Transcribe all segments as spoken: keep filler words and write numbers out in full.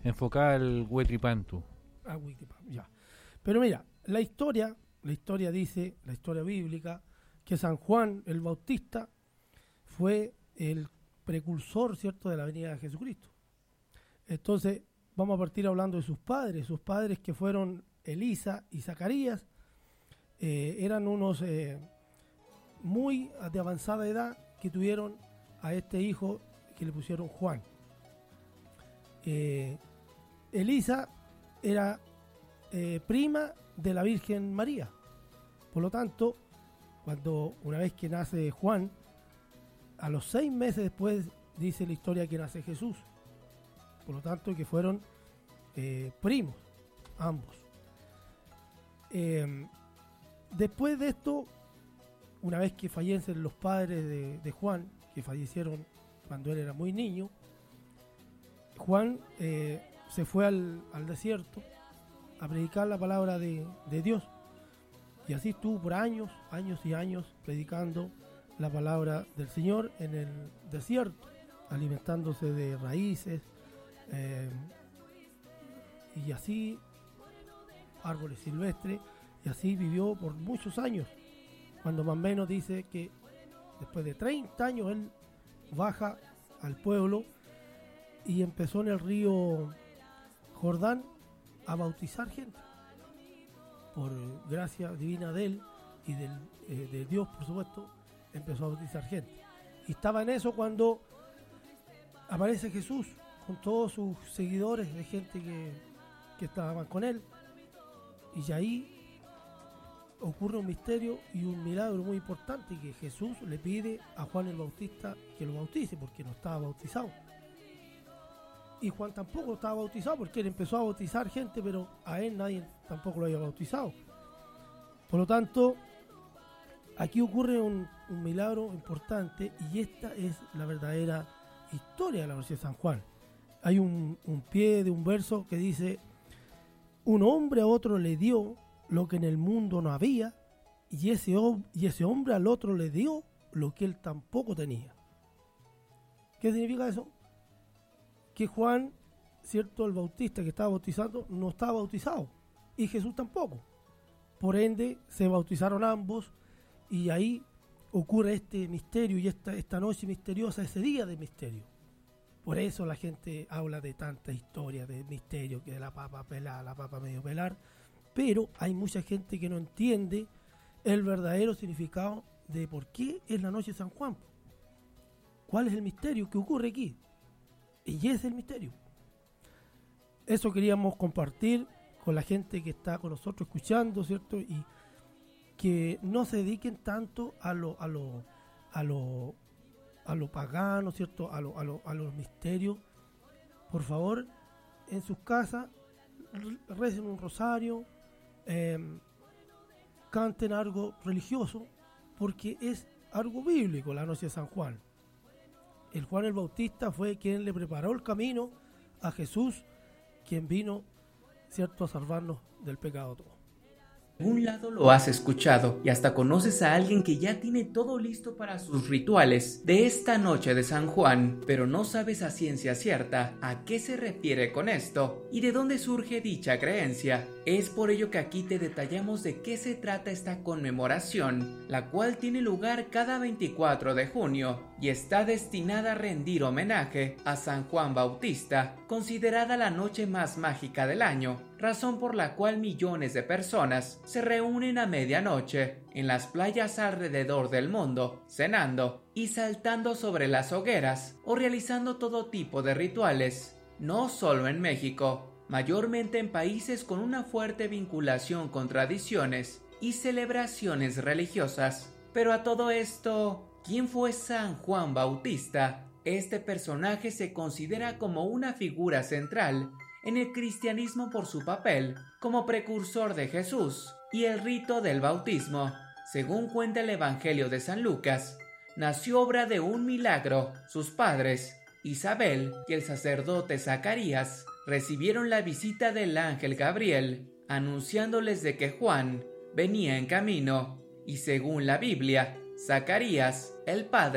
enfocada al Huetripantu. Ah, Huiquipantu, ya. Pero mira, la historia, la historia dice, la historia bíblica, que San Juan el Bautista fue el precursor, ¿cierto?, de la venida de Jesucristo. Entonces, vamos a partir hablando de sus padres, sus padres que fueron Elisa y Zacarías, eh, eran unos eh, muy de avanzada edad que tuvieron a este hijo que le pusieron Juan. Eh, Elisa era eh, prima de la Virgen María. Por lo tanto, cuando una vez que nace Juan, a los seis meses después dice la historia que nace Jesús. Por lo tanto, que fueron eh, primos, ambos. Eh, después de esto, una vez que fallecen los padres de, de Juan, que fallecieron cuando él era muy niño, Juan eh, se fue al, al desierto a predicar la palabra de, de Dios. Y así estuvo por años, años y años predicando la palabra del Señor en el desierto, alimentándose de raíces, eh, y así árboles silvestres, y así vivió por muchos años. Cuando más o menos dice que después de treinta años él baja al pueblo y empezó en el río Jordán a bautizar gente. Por gracia divina de él y del, eh, de Dios, por supuesto, empezó a bautizar gente. Y estaba en eso cuando aparece Jesús con todos sus seguidores, de gente que, que estaban con él. Y ahí ocurre un misterio y un milagro muy importante, que Jesús le pide a Juan el Bautista que lo bautice, porque no estaba bautizado. Y Juan tampoco estaba bautizado, porque él empezó a bautizar gente, pero a él nadie tampoco lo había bautizado. Por lo tanto, aquí ocurre un, un milagro importante, y esta es la verdadera historia de la noche de San Juan. Hay un, un pie de un verso que dice: un hombre a otro le dio lo que en el mundo no había, y ese, y ese hombre al otro le dio lo que él tampoco tenía. ¿Qué significa eso? Que Juan, cierto, el Bautista que estaba bautizando, no estaba bautizado, y Jesús tampoco. Por ende, se bautizaron ambos, y ahí ocurre este misterio, y esta, esta noche misteriosa, ese día de misterio. Por eso la gente habla de tantas historias de misterio, que de la papa pelada, la papa medio pelar, pero hay mucha gente que no entiende el verdadero significado de por qué es la noche de San Juan. ¿Cuál es el misterio que ocurre aquí? Y ese es el misterio. Eso queríamos compartir con la gente que está con nosotros escuchando, ¿cierto? Y que no se dediquen tanto a lo a lo a lo a lo pagano, ¿cierto? A lo a lo a los misterios. Por favor, en sus casas recen un rosario, eh, canten algo religioso, porque es algo bíblico la noche de San Juan. El Juan el Bautista fue quien le preparó el camino a Jesús, quien vino, cierto, a salvarnos del pecado todo. En algún lado lo has escuchado y hasta conoces a alguien que ya tiene todo listo para sus rituales de esta noche de San Juan, pero no sabes a ciencia cierta a qué se refiere con esto y de dónde surge dicha creencia. Es por ello que aquí te detallamos de qué se trata esta conmemoración, la cual tiene lugar cada veinticuatro de junio y está destinada a rendir homenaje a San Juan Bautista, considerada la noche más mágica del año, razón por la cual millones de personas se reúnen a medianoche en las playas alrededor del mundo, cenando y saltando sobre las hogueras o realizando todo tipo de rituales, no solo en México, mayormente en países con una fuerte vinculación con tradiciones y celebraciones religiosas. Pero a todo esto, ¿quién fue San Juan Bautista? Este personaje se considera como una figura central en el cristianismo por su papel como precursor de Jesús y el rito del bautismo. Según cuenta el Evangelio de San Lucas, nació obra de un milagro. Sus padres, Isabel y el sacerdote Zacarías, recibieron la visita del ángel Gabriel, anunciándoles de que Juan venía en camino, y según la Biblia, Zacarías, el padre,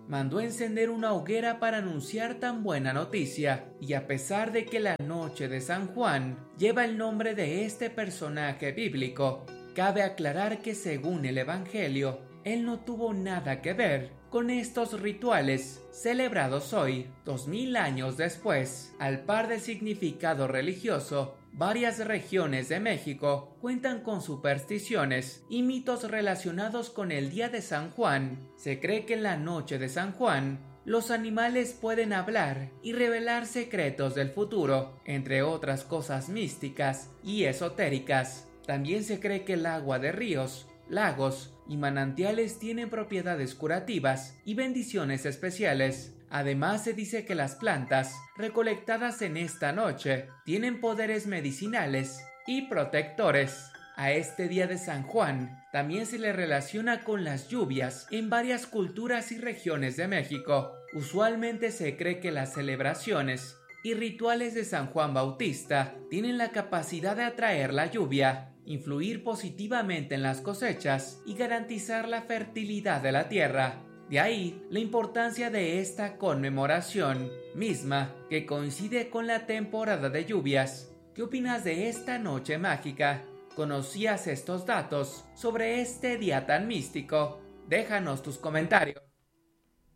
mandó encender una hoguera para anunciar tan buena noticia, y a pesar de que la noche de San Juan lleva el nombre de este personaje bíblico, cabe aclarar que según el Evangelio, él no tuvo nada que ver con estos rituales celebrados hoy, dos mil años después. Al par del significado religioso, varias regiones de México cuentan con supersticiones y mitos relacionados con el día de San Juan. Se cree que en la noche de San Juan, los animales pueden hablar y revelar secretos del futuro, entre otras cosas místicas y esotéricas. También se cree que el agua de ríos, lagos y manantiales tienen propiedades curativas y bendiciones especiales. Además, se dice que las plantas recolectadas en esta noche tienen poderes medicinales y protectores. A este día de San Juan también se le relaciona con las lluvias en varias culturas y regiones de México. Usualmente se cree que las celebraciones y rituales de San Juan Bautista tienen la capacidad de atraer la lluvia, influir positivamente en las cosechas y garantizar la fertilidad de la tierra. De ahí la importancia de esta conmemoración, misma que coincide con la temporada de lluvias. ¿Qué opinas de esta noche mágica? ¿Conocías estos datos sobre este día tan místico? Déjanos tus comentarios.